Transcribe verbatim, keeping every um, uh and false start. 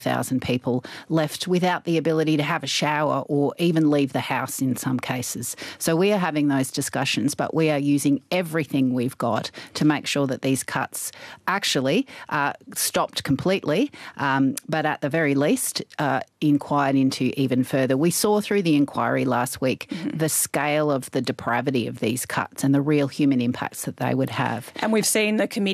thousand people left without the ability to have a shower or even leave the house in some cases. So we are having those discussions, but we are using everything we've got to make sure that these cuts actually are stopped completely, um, but at the very least uh, inquired into even further. We saw through the inquiry last week mm-hmm. the scale of the depravity of these cuts and the real human impacts that they would have. And we've seen the committee